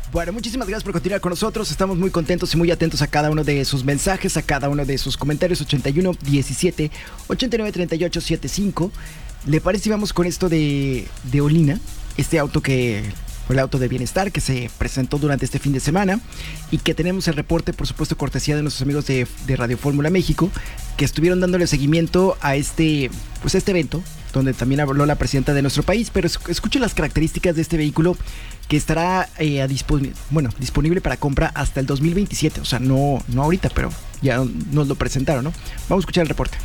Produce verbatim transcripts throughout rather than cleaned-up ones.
Bueno, muchísimas gracias por continuar con nosotros. Estamos muy contentos y muy atentos a cada uno de sus mensajes, a cada uno de sus comentarios. ochenta y uno, diecisiete, ochenta y nueve, treinta y ocho, setenta y cinco. ¿Le parece si vamos con esto de, de Ohlina? Este auto que... el auto de bienestar que se presentó durante este fin de semana y que tenemos el reporte, por supuesto, cortesía de nuestros amigos de, de Radio Fórmula México, que estuvieron dándole seguimiento a este, pues a este evento, donde también habló la presidenta de nuestro país. Pero escuchen las características de este vehículo, que estará eh, a dispon- bueno, disponible para compra hasta el dos mil veintisiete, o sea, no, no ahorita, pero ya nos lo presentaron, ¿no? Vamos a escuchar el reporte.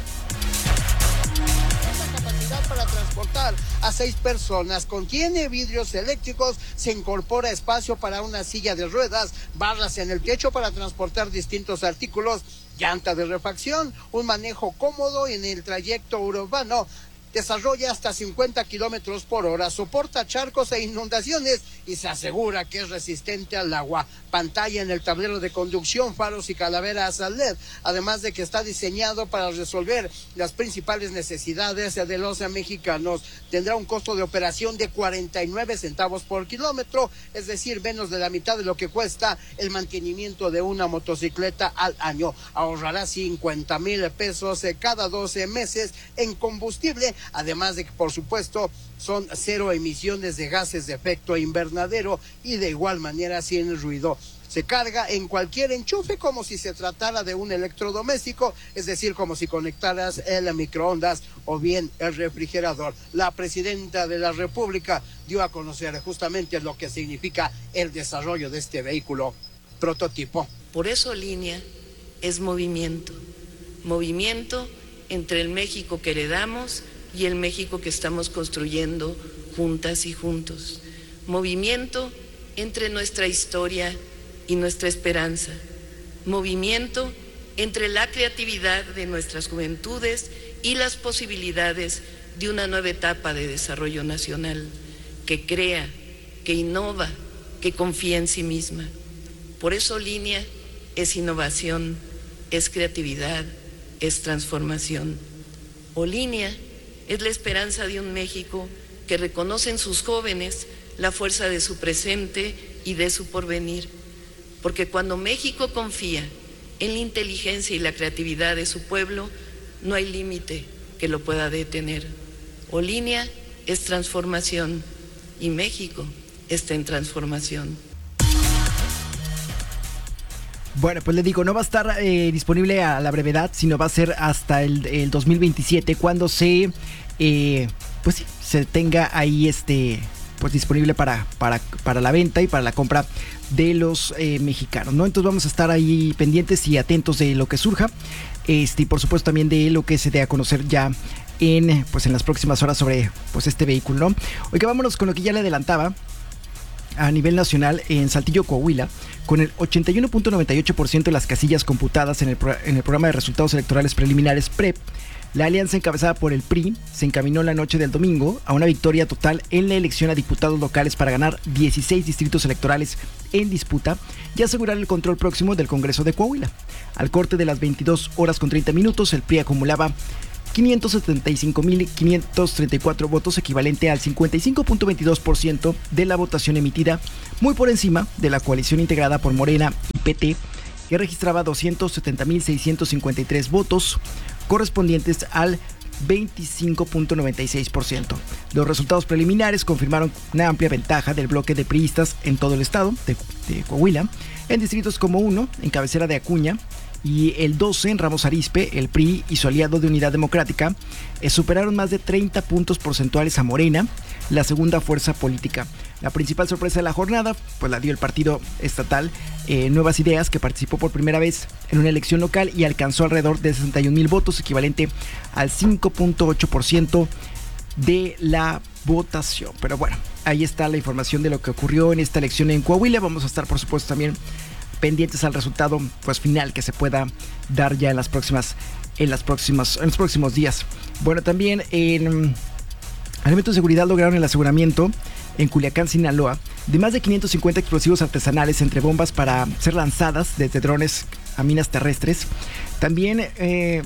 A seis personas, contiene vidrios eléctricos, se incorpora espacio para una silla de ruedas, barras en el techo para transportar distintos artículos, llanta de refacción, un manejo cómodo en el trayecto urbano. Desarrolla hasta cincuenta kilómetros por hora, soporta charcos e inundaciones y se asegura que es resistente al agua. Pantalla en el tablero de conducción, faros y calaveras L E D, además de que está diseñado para resolver las principales necesidades de los mexicanos. Tendrá un costo de operación de cuarenta y nueve centavos por kilómetro, es decir, menos de la mitad de lo que cuesta el mantenimiento de una motocicleta al año. Ahorrará cincuenta mil pesos cada doce meses en combustible. Además de que, por supuesto, son cero emisiones de gases de efecto invernadero y de igual manera sin ruido. Se carga en cualquier enchufe como si se tratara de un electrodoméstico, es decir, como si conectaras el microondas o bien el refrigerador. La presidenta de la República dio a conocer justamente lo que significa el desarrollo de este vehículo prototipo. Por eso Línea es movimiento, movimiento entre el México que heredamos y el México que estamos construyendo juntas y juntos. Movimiento entre nuestra historia y nuestra esperanza. Movimiento entre la creatividad de nuestras juventudes y las posibilidades de una nueva etapa de desarrollo nacional que crea, que innova, que confía en sí misma. Por eso Línea es innovación, es creatividad, es transformación. O Línea es la esperanza de un México que reconoce en sus jóvenes la fuerza de su presente y de su porvenir. Porque cuando México confía en la inteligencia y la creatividad de su pueblo, no hay límite que lo pueda detener. O Línea es transformación y México está en transformación. Bueno, pues le digo, no va a estar eh, disponible a la brevedad, sino va a ser hasta el, el dos mil veintisiete, cuando se, eh, pues sí, se tenga ahí este, pues disponible para, para, para la venta y para la compra de los eh, mexicanos, ¿no? Entonces vamos a estar ahí pendientes y atentos de lo que surja, este, y por supuesto también de lo que se dé a conocer ya en, pues en las próximas horas sobre, pues este vehículo, ¿no? Oiga, vámonos con lo que ya le adelantaba. A nivel nacional, en Saltillo, Coahuila, con el ochenta y uno punto noventa y ocho por ciento de las casillas computadas en el, pro- en el programa de resultados electorales preliminares P R E P, la alianza encabezada por el P R I se encaminó la noche del domingo a una victoria total en la elección a diputados locales para ganar dieciséis distritos electorales en disputa y asegurar el control próximo del Congreso de Coahuila. Al corte de las veintidós horas con treinta minutos, el P R I acumulaba quinientos setenta y cinco mil quinientos treinta y cuatro votos, equivalente al cincuenta y cinco punto veintidós por ciento de la votación emitida, muy por encima de la coalición integrada por Morena y P T, que registraba doscientos setenta mil seiscientos cincuenta y tres votos, correspondientes al veinticinco punto noventa y seis por ciento. Los resultados preliminares confirmaron una amplia ventaja del bloque de priistas en todo el estado de, de Coahuila, en distritos como uno, en cabecera de Acuña, y el doce en Ramos Arizpe. El P R I y su aliado de Unidad Democrática eh, superaron más de treinta puntos porcentuales a Morena, la segunda fuerza política. La principal sorpresa de la jornada pues la dio el partido estatal eh, Nuevas Ideas, que participó por primera vez en una elección local y alcanzó alrededor de sesenta y un mil votos, equivalente al cinco punto ocho por ciento de la votación. Pero bueno, ahí está la información de lo que ocurrió en esta elección en Coahuila. Vamos a estar, por supuesto, también pendientes al resultado pues final que se pueda dar ya en las próximas en las próximas en los próximos días. Bueno, también en elementos de seguridad lograron el aseguramiento en Culiacán, Sinaloa, de más de quinientos cincuenta explosivos artesanales, entre bombas para ser lanzadas desde drones a minas terrestres. También eh,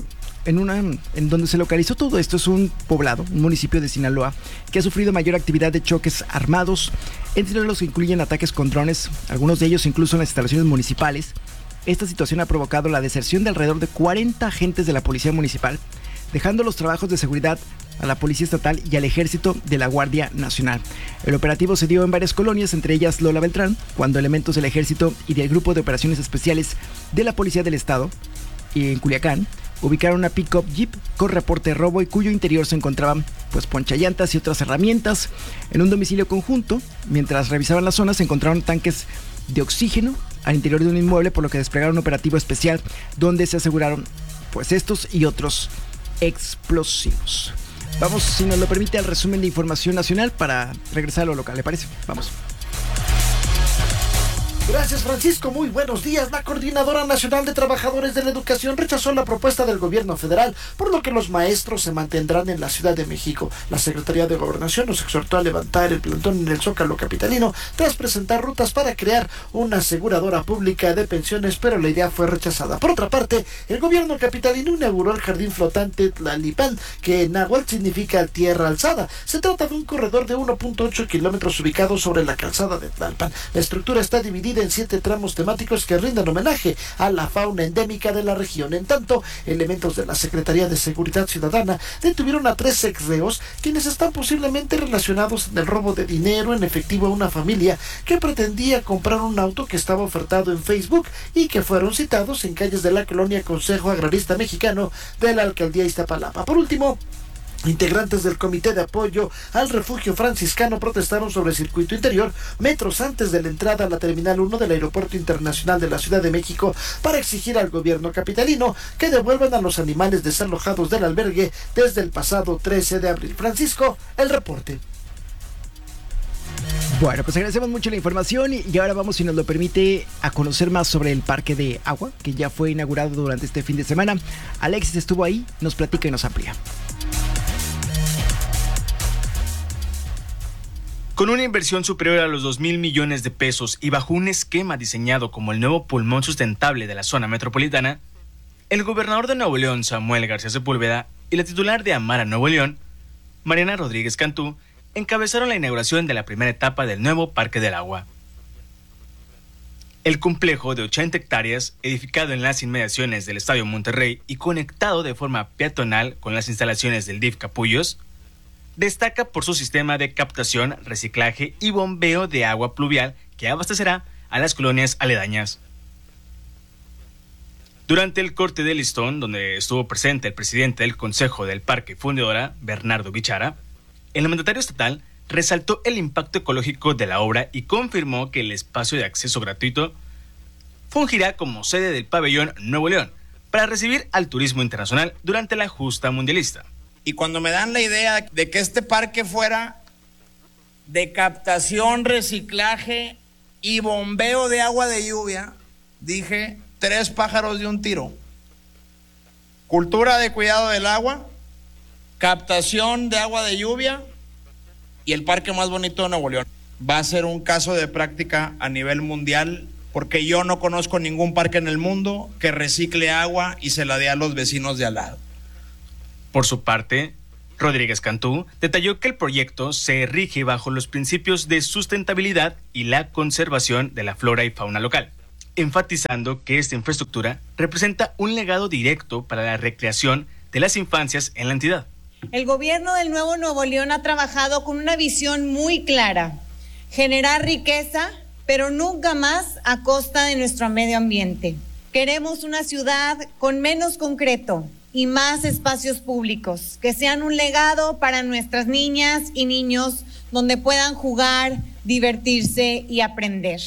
en una en donde se localizó todo esto es un poblado, un municipio de Sinaloa, que ha sufrido mayor actividad de choques armados, entre los que incluyen ataques con drones, algunos de ellos incluso en las instalaciones municipales. Esta situación ha provocado la deserción de alrededor de cuarenta agentes de la policía municipal, dejando los trabajos de seguridad a la Policía Estatal y al Ejército de la Guardia Nacional. El operativo se dio en varias colonias, entre ellas Lola Beltrán, cuando elementos del Ejército y del Grupo de Operaciones Especiales de la Policía del Estado, y en Culiacán, ubicaron una pick-up Jeep con reporte de robo y cuyo interior se encontraban pues ponchallantas y otras herramientas. En un domicilio conjunto, mientras revisaban la zona, se encontraron tanques de oxígeno al interior de un inmueble, por lo que desplegaron un operativo especial donde se aseguraron pues estos y otros explosivos. Vamos, si nos lo permite, al resumen de información nacional para regresar a lo local, ¿le parece? Vamos. Gracias, Francisco. Muy buenos días. La Coordinadora Nacional de Trabajadores de la Educación rechazó la propuesta del gobierno federal, por lo que los maestros se mantendrán en la Ciudad de México. La Secretaría de Gobernación nos exhortó a levantar el plantón en el Zócalo capitalino tras presentar rutas para crear una aseguradora pública de pensiones, pero la idea fue rechazada. Por otra parte, el gobierno capitalino inauguró el jardín flotante Tlalipán, que en náhuatl significa tierra alzada. Se trata de un corredor de uno punto ocho kilómetros ubicado sobre la calzada de Tlalpan. La estructura está dividida en siete tramos temáticos que rinden homenaje a la fauna endémica de la región. En tanto, elementos de la Secretaría de Seguridad Ciudadana detuvieron a tres exreos, quienes están posiblemente relacionados en el robo de dinero en efectivo a una familia que pretendía comprar un auto que estaba ofertado en Facebook y que fueron citados en calles de la colonia Consejo Agrarista Mexicano de la Alcaldía Iztapalapa. Por último, integrantes del Comité de Apoyo al Refugio Franciscano protestaron sobre el circuito interior metros antes de la entrada a la Terminal uno del Aeropuerto Internacional de la Ciudad de México para exigir al gobierno capitalino que devuelvan a los animales desalojados del albergue desde el pasado trece de abril. Francisco, el reporte. Bueno, pues agradecemos mucho la información y ahora vamos, si nos lo permite, a conocer más sobre el Parque de Agua, que ya fue inaugurado durante este fin de semana. Alexis estuvo ahí, nos platica y nos amplía. Con una inversión superior a los dos mil millones de pesos y bajo un esquema diseñado como el nuevo pulmón sustentable de la zona metropolitana, el gobernador de Nuevo León, Samuel García Sepúlveda, y la titular de Amara Nuevo León, Mariana Rodríguez Cantú, encabezaron la inauguración de la primera etapa del nuevo Parque del Agua. El complejo de ochenta hectáreas, edificado en las inmediaciones del Estadio Monterrey y conectado de forma peatonal con las instalaciones del D I F Capullos, destaca por su sistema de captación, reciclaje y bombeo de agua pluvial que abastecerá a las colonias aledañas. Durante el corte de listón, donde estuvo presente el presidente del Consejo del Parque Fundidora, Bernardo Bichara, el mandatario estatal resaltó el impacto ecológico de la obra y confirmó que el espacio de acceso gratuito fungirá como sede del pabellón Nuevo León para recibir al turismo internacional durante la justa mundialista. Y cuando me dan la idea de que este parque fuera de captación, reciclaje y bombeo de agua de lluvia, dije, tres pájaros de un tiro. Cultura de cuidado del agua, captación de agua de lluvia y el parque más bonito de Nuevo León. Va a ser un caso de práctica a nivel mundial, porque yo no conozco ningún parque en el mundo que recicle agua y se la dé a los vecinos de al lado. Por su parte, Rodríguez Cantú detalló que el proyecto se rige bajo los principios de sustentabilidad y la conservación de la flora y fauna local, enfatizando que esta infraestructura representa un legado directo para la recreación de las infancias en la entidad. El gobierno del Nuevo Nuevo León ha trabajado con una visión muy clara: generar riqueza, pero nunca más a costa de nuestro medio ambiente. Queremos una ciudad con menos concreto y más espacios públicos, que sean un legado para nuestras niñas y niños, donde puedan jugar, divertirse y aprender.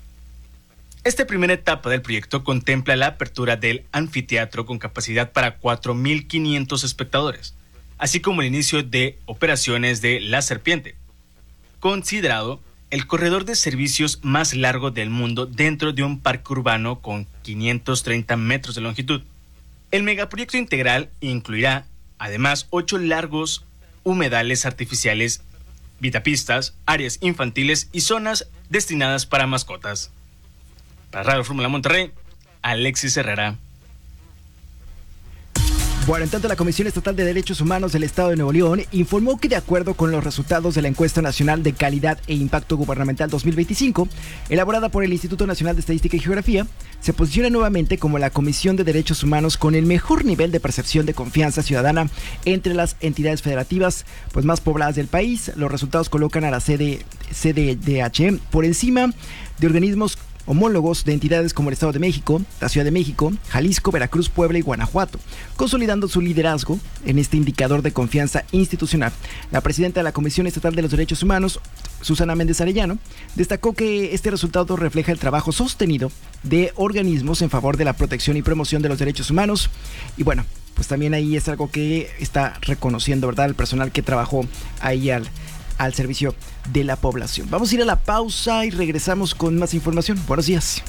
Esta primera etapa del proyecto contempla la apertura del anfiteatro con capacidad para cuatro mil quinientos espectadores, así como el inicio de operaciones de La Serpiente, considerado el corredor de servicios más largo del mundo dentro de un parque urbano con quinientos treinta metros de longitud. El megaproyecto integral incluirá, además, ocho largos humedales artificiales, vitapistas, áreas infantiles y zonas destinadas para mascotas. Para Radio Fórmula Monterrey, Alexis Herrera. Bueno, en tanto, la Comisión Estatal de Derechos Humanos del Estado de Nuevo León informó que, de acuerdo con los resultados de la Encuesta Nacional de Calidad e Impacto Gubernamental dos mil veinticinco, elaborada por el Instituto Nacional de Estadística y Geografía, se posiciona nuevamente como la Comisión de Derechos Humanos con el mejor nivel de percepción de confianza ciudadana entre las entidades federativas pues más pobladas del país. Los resultados colocan a la C D D H por encima de organismos homólogos de entidades como el Estado de México, la Ciudad de México, Jalisco, Veracruz, Puebla y Guanajuato, consolidando su liderazgo en este indicador de confianza institucional. La presidenta de la Comisión Estatal de los Derechos Humanos, Susana Méndez Arellano, destacó que este resultado refleja el trabajo sostenido de organismos en favor de la protección y promoción de los derechos humanos. Y bueno, pues también ahí es algo que está reconociendo, ¿verdad?, el personal que trabajó ahí al al servicio de la población. Vamos a ir a la pausa y regresamos con más información. Buenos días.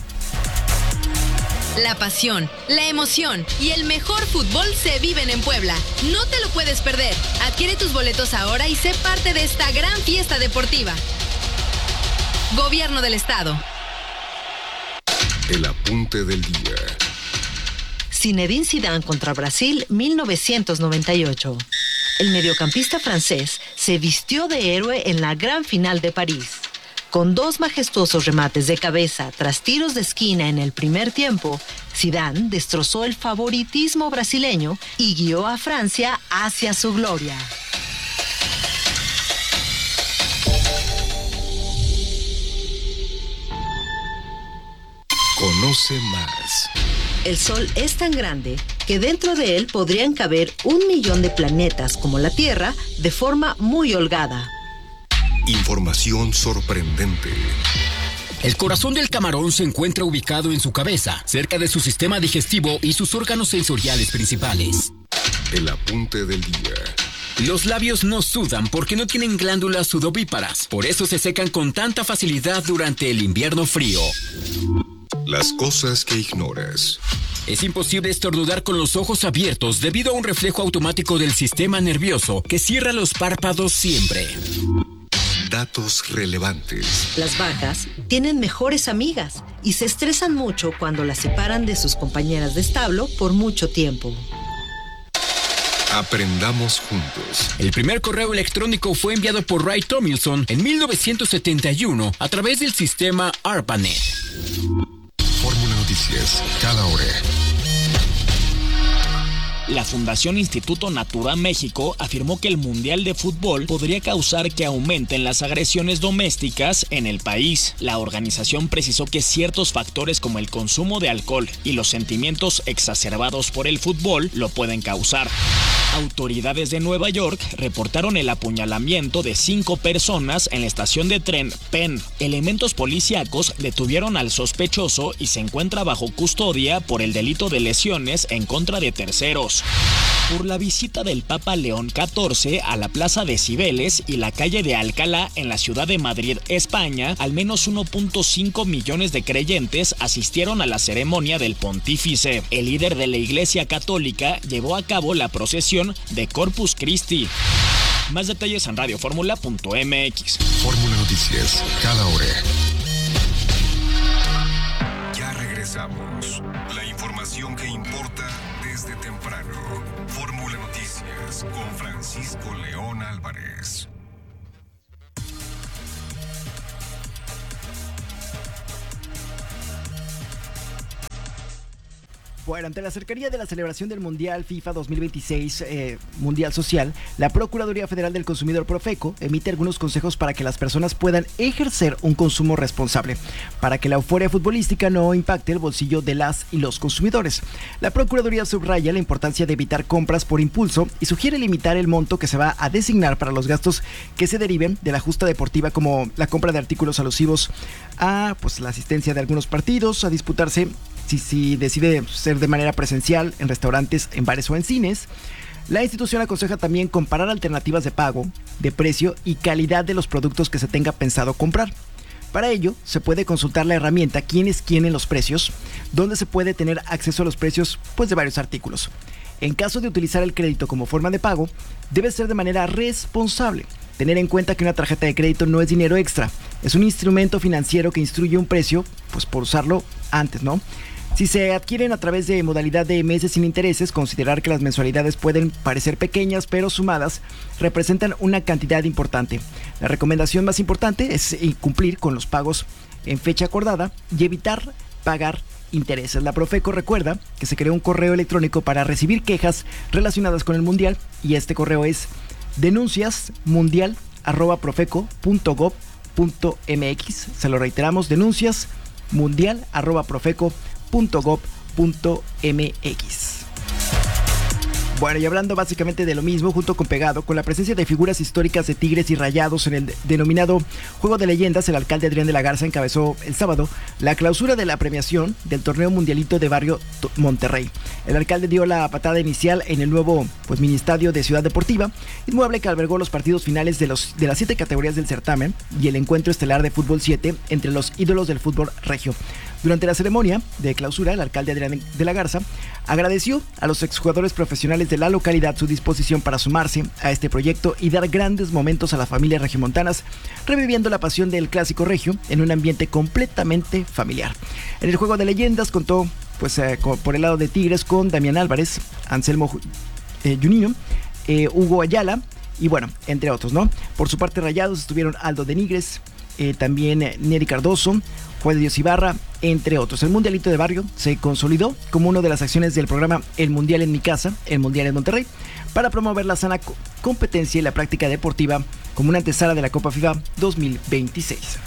La pasión, la emoción y el mejor fútbol se viven en Puebla. No te lo puedes perder. Adquiere tus boletos ahora y sé parte de esta gran fiesta deportiva. Gobierno del Estado. El apunte del día. Zinedine Zidane contra Brasil, mil novecientos noventa y ocho. El mediocampista francés se vistió de héroe en la gran final de París. Con dos majestuosos remates de cabeza tras tiros de esquina en el primer tiempo, Zidane destrozó el favoritismo brasileño y guió a Francia hacia su gloria. Conoce más. El Sol es tan grande que dentro de él podrían caber un millón de planetas como la Tierra de forma muy holgada. Información sorprendente. El corazón del camarón se encuentra ubicado en su cabeza, cerca de su sistema digestivo y sus órganos sensoriales principales. El apunte del día. Los labios no sudan porque no tienen glándulas sudovíparas, por eso se secan con tanta facilidad durante el invierno frío. Las cosas que ignoras. Es imposible estornudar con los ojos abiertos debido a un reflejo automático del sistema nervioso que cierra los párpados siempre. Datos relevantes. Las vacas tienen mejores amigas y se estresan mucho cuando las separan de sus compañeras de establo por mucho tiempo. Aprendamos juntos. El primer correo electrónico fue enviado por Ray Tomlinson en mil novecientos setenta y uno a través del sistema ARPANET. Fórmula Noticias, cada hora. La Fundación Instituto Natura México afirmó que el Mundial de Fútbol podría causar que aumenten las agresiones domésticas en el país. La organización precisó que ciertos factores como el consumo de alcohol y los sentimientos exacerbados por el fútbol lo pueden causar. Autoridades de Nueva York reportaron el apuñalamiento de cinco personas en la estación de tren Penn. Elementos policíacos detuvieron al sospechoso y se encuentra bajo custodia por el delito de lesiones en contra de terceros. Por la visita del Papa León catorce a la Plaza de Cibeles y la calle de Alcalá en la ciudad de Madrid, España, al menos uno punto cinco millones de creyentes asistieron a la ceremonia del pontífice. El líder de la Iglesia Católica llevó a cabo la procesión de Corpus Christi. Más detalles en radio fórmula punto m x. Fórmula Noticias, cada hora. Ya regresamos. La información que importa desde temprano. Fórmula Noticias con Francisco León Álvarez. Bueno, ante la cercanía de la celebración del Mundial FIFA dos mil veintiséis, eh, Mundial Social, la Procuraduría Federal del Consumidor Profeco emite algunos consejos para que las personas puedan ejercer un consumo responsable, para que la euforia futbolística no impacte el bolsillo de las y los consumidores. La Procuraduría subraya la importancia de evitar compras por impulso y sugiere limitar el monto que se va a designar para los gastos que se deriven de la justa deportiva, como la compra de artículos alusivos a pues, la asistencia de algunos partidos, a disputarse Si, si decide ser de manera presencial en restaurantes, en bares o en cines. La institución aconseja también comparar alternativas de pago, de precio y calidad de los productos que se tenga pensado comprar. Para ello, se puede consultar la herramienta Quién es quién en los precios, donde se puede tener acceso a los precios pues, de varios artículos. En caso de utilizar el crédito como forma de pago, debe ser de manera responsable. Tener en cuenta que una tarjeta de crédito no es dinero extra, es un instrumento financiero que instruye un precio, pues por usarlo antes, ¿no? Si se adquieren a través de modalidad de meses sin intereses, considerar que las mensualidades pueden parecer pequeñas, pero sumadas representan una cantidad importante. La recomendación más importante es cumplir con los pagos en fecha acordada y evitar pagar intereses. La Profeco recuerda que se creó un correo electrónico para recibir quejas relacionadas con el Mundial y este correo es denuncias mundial arroba profeco punto gob punto mx. Se lo reiteramos, denuncias mundial arroba profeco punto gob punto mx. Bueno, y hablando básicamente de lo mismo, junto con pegado, con la presencia de figuras históricas de Tigres y Rayados en el denominado Juego de Leyendas, el alcalde Adrián de la Garza encabezó el sábado la clausura de la premiación del torneo mundialito de Barrio Monterrey. El alcalde dio la patada inicial en el nuevo pues, mini estadio de Ciudad Deportiva, inmueble que albergó los partidos finales de, los, de las siete categorías del certamen y el encuentro estelar de fútbol siete entre los ídolos del fútbol regio. Durante la ceremonia de clausura, el alcalde Adrián de la Garza agradeció a los exjugadores profesionales de la localidad su disposición para sumarse a este proyecto y dar grandes momentos a las familias regiomontanas, reviviendo la pasión del clásico regio en un ambiente completamente familiar. En el Juego de Leyendas contó, pues, eh, por el lado de Tigres con Damián Álvarez, Anselmo eh, Juninho, eh, Hugo Ayala y bueno, entre otros, ¿no? Por su parte, Rayados estuvieron Aldo de Nigres, eh, también eh, Neri Cardoso, Juan de Dios Ibarra, entre otros. El Mundialito de Barrio se consolidó como una de las acciones del programa El Mundial en mi casa, El Mundial en Monterrey, para promover la sana co- competencia y la práctica deportiva como una antesala de la Copa FIFA dos mil veintiséis.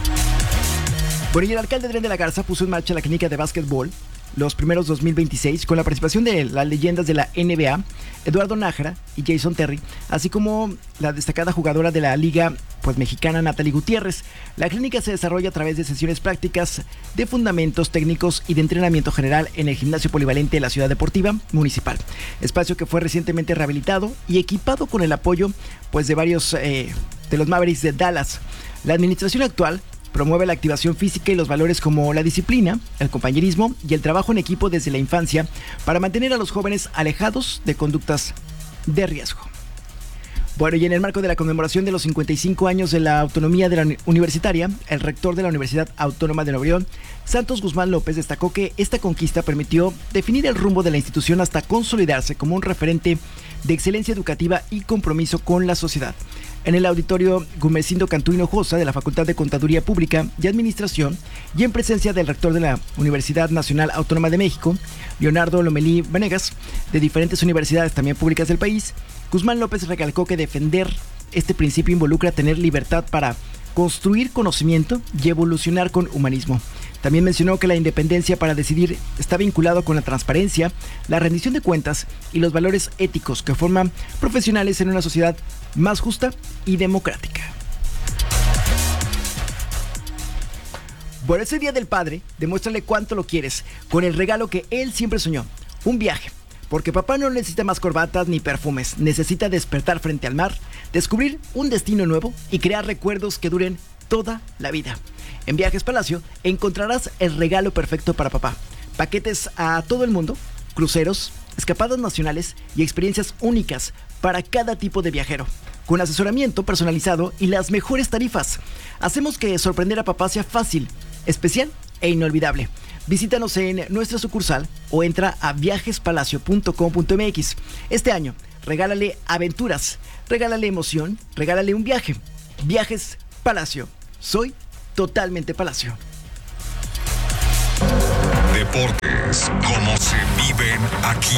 Bueno, y el alcalde Adrián de la Garza puso en marcha la clínica de básquetbol los primeros dos mil veintiséis con la participación de las leyendas de la N B A, Eduardo Nájera y Jason Terry, así como la destacada jugadora de la Liga pues, Mexicana Natalie Gutiérrez. La clínica se desarrolla a través de sesiones prácticas de fundamentos técnicos y de entrenamiento general en el gimnasio polivalente de la Ciudad Deportiva Municipal, espacio que fue recientemente rehabilitado y equipado con el apoyo pues, de varios eh, de los Mavericks de Dallas. La administración actual promueve la activación física y los valores como la disciplina, el compañerismo y el trabajo en equipo desde la infancia para mantener a los jóvenes alejados de conductas de riesgo. Bueno, y en el marco de la conmemoración de los cincuenta y cinco años de la autonomía de la universitaria, el rector de la Universidad Autónoma de Nuevo León, Santos Guzmán López, destacó que esta conquista permitió definir el rumbo de la institución hasta consolidarse como un referente de excelencia educativa y compromiso con la sociedad. En el auditorio Gumersindo Cantú Hinojosa de la Facultad de Contaduría Pública y Administración y en presencia del rector de la Universidad Nacional Autónoma de México, Leonardo Lomelí Vanegas, de diferentes universidades también públicas del país, Guzmán López recalcó que defender este principio involucra tener libertad para construir conocimiento y evolucionar con humanismo. También mencionó que la independencia para decidir está vinculado con la transparencia, la rendición de cuentas y los valores éticos que forman profesionales en una sociedad más justa y democrática. Bueno, ese Día del Padre, demuéstrale cuánto lo quieres con el regalo que él siempre soñó, un viaje. Porque papá no necesita más corbatas ni perfumes, necesita despertar frente al mar, descubrir un destino nuevo y crear recuerdos que duren toda la vida. En Viajes Palacio encontrarás el regalo perfecto para papá. Paquetes a todo el mundo, cruceros, escapadas nacionales y experiencias únicas para cada tipo de viajero. Con asesoramiento personalizado y las mejores tarifas. Hacemos que sorprender a papá sea fácil, especial e inolvidable. Visítanos en nuestra sucursal o entra a viajes palacio punto com punto m x. Este año, regálale aventuras, regálale emoción, regálale un viaje. Viajes Palacio. Soy totalmente Palacio. Deportes, como se viven aquí.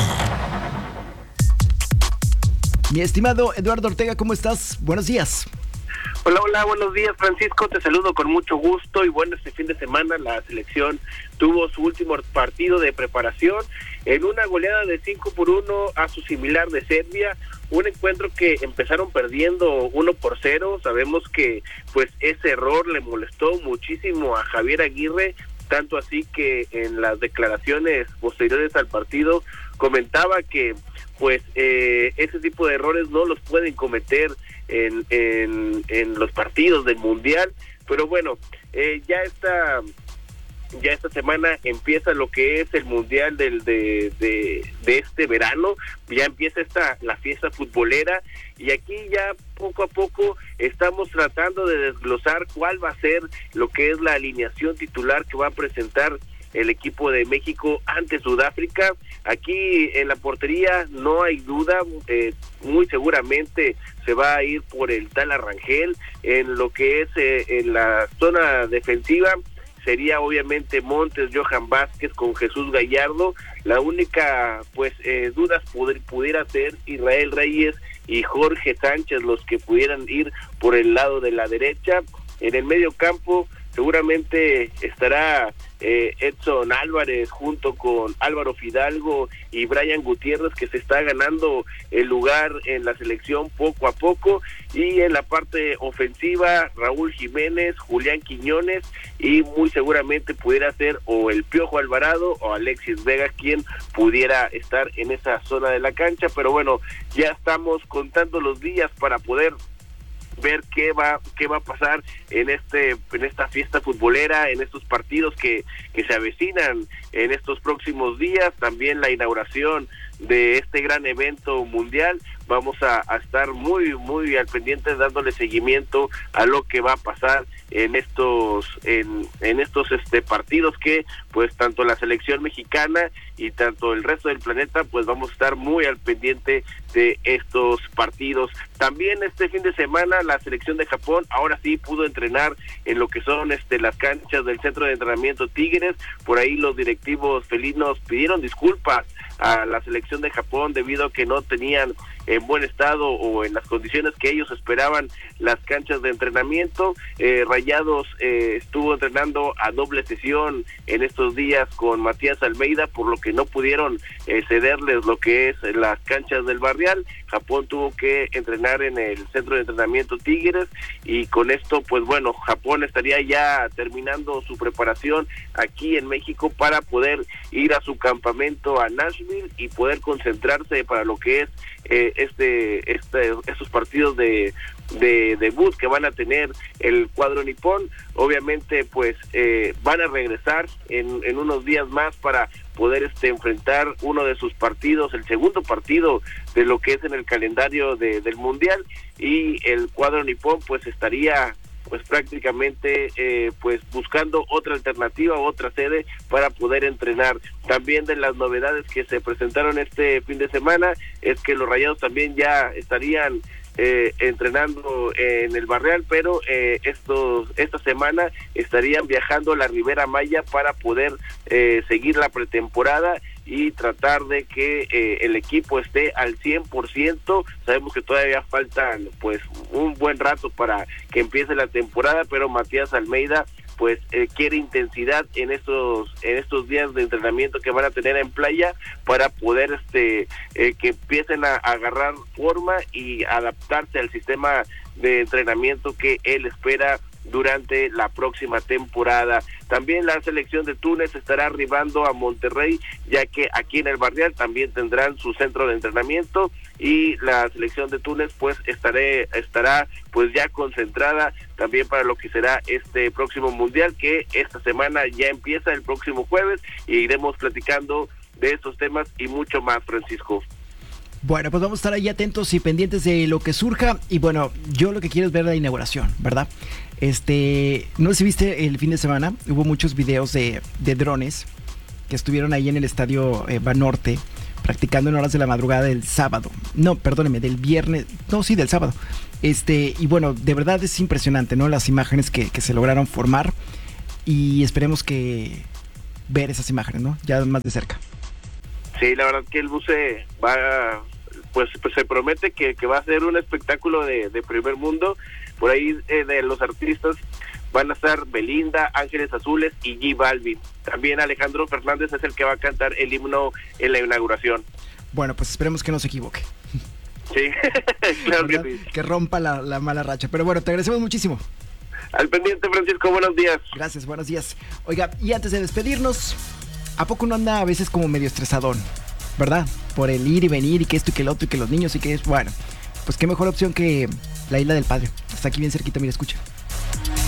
Mi estimado Eduardo Ortega, ¿cómo estás? Buenos días. Hola, hola, buenos días, Francisco, te saludo con mucho gusto y bueno, este fin de semana la selección tuvo su último partido de preparación en una goleada de cinco por uno a su similar de Serbia, un encuentro que empezaron perdiendo uno por cero, sabemos que pues ese error le molestó muchísimo a Javier Aguirre, tanto así que en las declaraciones posteriores al partido comentaba que pues eh, ese tipo de errores no los pueden cometer en, en, en los partidos del Mundial, pero bueno, eh, ya está... Ya esta semana empieza lo que es el Mundial del, de, de, de este verano, ya empieza esta la fiesta futbolera y aquí ya poco a poco estamos tratando de desglosar cuál va a ser lo que es la alineación titular que va a presentar el equipo de México ante Sudáfrica. Aquí en la portería no hay duda, eh, muy seguramente se va a ir por el Tala Rangel. En lo que es eh, en la zona defensiva sería obviamente Montes, Johan Vázquez con Jesús Gallardo. La única pues eh, dudas pudiera, pudiera ser Israel Reyes y Jorge Sánchez los que pudieran ir por el lado de la derecha. En el medio campo seguramente estará eh, Edson Álvarez junto con Álvaro Fidalgo y Brian Gutiérrez, que se está ganando el lugar en la selección poco a poco. Y en la parte ofensiva, Raúl Jiménez, Julián Quiñones, y muy seguramente pudiera ser o el Piojo Alvarado o Alexis Vega quien pudiera estar en esa zona de la cancha. Pero bueno, ya estamos contando los días para poder ver qué va qué va a pasar en este en esta fiesta futbolera, en estos partidos que que se avecinan en estos próximos días. También la inauguración de este gran evento mundial. Vamos a, a estar muy muy al pendiente, dándole seguimiento a lo que va a pasar en estos en, en estos este partidos que pues tanto la selección mexicana y tanto el resto del planeta pues vamos a estar muy al pendiente de estos partidos. También este fin de semana la selección de Japón ahora sí pudo entrenar en lo que son este las canchas del centro de entrenamiento Tigres. Por ahí los directivos felinos pidieron disculpas a la selección de Japón debido a que no tenían en buen estado o en las condiciones que ellos esperaban las canchas de entrenamiento. eh, Rayados eh, estuvo entrenando a doble sesión en estos días con Matías Almeida, por lo que no pudieron eh, cederles lo que es las canchas del Barrial. Japón tuvo que entrenar en el centro de entrenamiento Tigres, y con esto pues bueno, Japón estaría ya terminando su preparación aquí en México para poder ir a su campamento a Nashville y poder concentrarse para lo que es eh, este, este estos partidos de de debut que van a tener el cuadro nipón. Obviamente pues eh, van a regresar en, en unos días más para poder este enfrentar uno de sus partidos, el segundo partido de lo que es en el calendario de, del mundial, y el cuadro nipón pues estaría pues prácticamente eh, pues buscando otra alternativa, otra sede para poder entrenar. También de las novedades que se presentaron este fin de semana es que los Rayados también ya estarían Eh, entrenando en el Barrial, pero eh, estos esta semana estarían viajando a la Ribera Maya para poder eh, seguir la pretemporada y tratar de que eh, el equipo esté al cien por ciento. Sabemos que todavía faltan pues un buen rato para que empiece la temporada, pero Matías Almeida pues eh, quiere intensidad en estos en estos días de entrenamiento que van a tener en playa para poder este eh, que empiecen a, a agarrar forma y adaptarse al sistema de entrenamiento que él espera durante la próxima temporada. También la selección de Túnez estará arribando a Monterrey, ya que aquí en el Barrial también tendrán su centro de entrenamiento, y la selección de Túnez pues estaré, estará pues ya concentrada también para lo que será este próximo mundial, que esta semana ya empieza el próximo jueves, y iremos platicando de estos temas y mucho más, Francisco. Bueno, pues vamos a estar ahí atentos y pendientes de lo que surja. Y bueno, yo lo que quiero es ver la inauguración, ¿verdad? Este, no sé si viste el fin de semana, hubo muchos videos de, de drones que estuvieron ahí en el estadio eh, Banorte practicando en horas de la madrugada del sábado. No, perdóneme, del viernes, no, sí, del sábado. Este, y bueno, de verdad es impresionante, ¿no? Las imágenes que, que se lograron formar, y esperemos que ver esas imágenes, ¿no? Ya más de cerca. Sí, la verdad que el buce va, pues, pues se promete que, que va a ser un espectáculo de, de primer mundo. Por ahí eh, de los artistas van a estar Belinda, Ángeles Azules y J Balvin. También Alejandro Fernández es el que va a cantar el himno en la inauguración. Bueno, pues esperemos que no se equivoque. Sí, claro que sí. Que rompa la, la mala racha. Pero bueno, te agradecemos muchísimo. Al pendiente, Francisco, buenos días. Gracias, buenos días. Oiga, y antes de despedirnos, ¿a poco no anda a veces como medio estresadón, verdad? Por el ir y venir y que esto y que el otro y que los niños y que es... Bueno, pues qué mejor opción que la Isla del Padre. Está aquí bien cerquita, mira, escucha.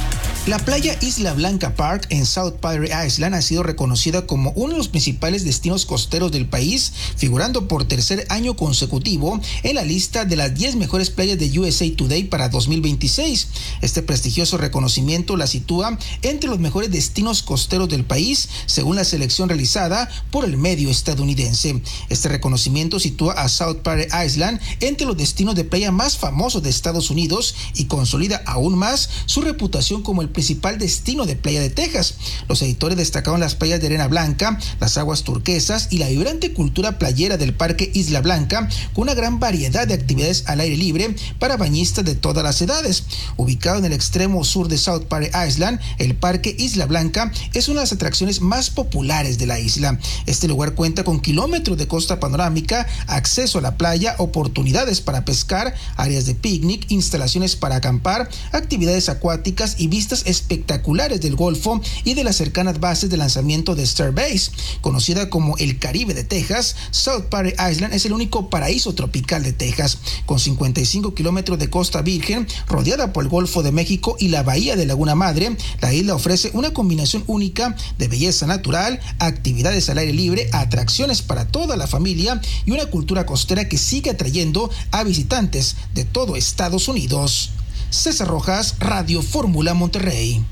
La playa Isla Blanca Park en South Padre Island ha sido reconocida como uno de los principales destinos costeros del país, figurando por tercer año consecutivo en la lista de las diez mejores playas de U S A Today para dos mil veintiséis. Este prestigioso reconocimiento la sitúa entre los mejores destinos costeros del país, según la selección realizada por el medio estadounidense. Este reconocimiento sitúa a South Padre Island entre los destinos de playa más famosos de Estados Unidos y consolida aún más su reputación como el principal destino de playa de Texas. Los editores destacaron las playas de arena blanca, las aguas turquesas y la vibrante cultura playera del Parque Isla Blanca, con una gran variedad de actividades al aire libre para bañistas de todas las edades. Ubicado en el extremo sur de South Padre Island, el Parque Isla Blanca es una de las atracciones más populares de la isla. Este lugar cuenta con kilómetros de costa panorámica, acceso a la playa, oportunidades para pescar, áreas de picnic, instalaciones para acampar, actividades acuáticas y vistas espectaculares del Golfo y de las cercanas bases de lanzamiento de Starbase. Conocida como el Caribe de Texas, South Padre Island es el único paraíso tropical de Texas, con cincuenta y cinco kilómetros de costa virgen, rodeada por el Golfo de México y la bahía de Laguna Madre. La isla ofrece una combinación única de belleza natural, actividades al aire libre, atracciones para toda la familia y una cultura costera que sigue atrayendo a visitantes de todo Estados Unidos. César Rojas, Radio Fórmula Monterrey.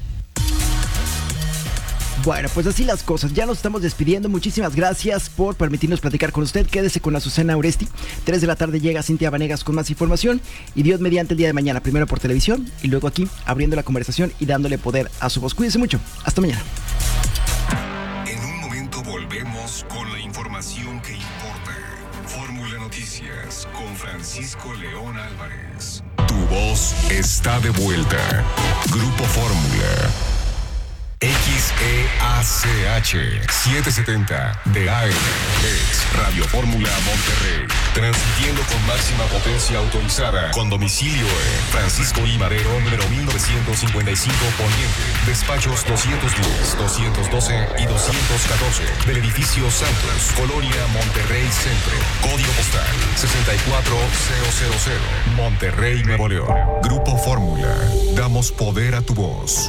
Bueno, pues así las cosas, ya nos estamos despidiendo. Muchísimas gracias por permitirnos platicar con usted. Quédese con Azucena Oresti. tres de la tarde llega Cintia Vanegas con más información. Y Dios mediante el día de mañana, primero por televisión y luego aquí, abriendo la conversación y dándole poder a su voz. Cuídense mucho, hasta mañana. En un momento volvemos con la información que importa. Fórmula Noticias con Francisco León Álvarez. Tu voz está de vuelta. Grupo Fórmula. X E A C H setecientos setenta de A M es Radio Fórmula Monterrey, transmitiendo con máxima potencia autorizada, con domicilio en Francisco I. Madero, número mil novecientos cincuenta y cinco Poniente, despachos doscientos diez, doscientos doce y doscientos catorce, del edificio Santos, Colonia Monterrey Centro, código postal sesenta y cuatro mil, Monterrey, Nuevo León. Grupo Fórmula, damos poder a tu voz.